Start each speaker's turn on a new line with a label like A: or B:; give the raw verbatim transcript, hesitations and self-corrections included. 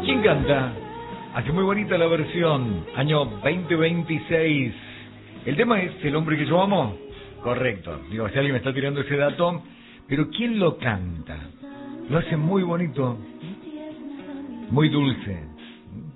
A: ¿Quién canta? Hace muy bonita la versión, año veinte veintiséis. El tema es El hombre que yo amo. Correcto. Digo, si alguien me está tirando ese dato. Pero ¿quién lo canta? Lo hace muy bonito, muy dulce.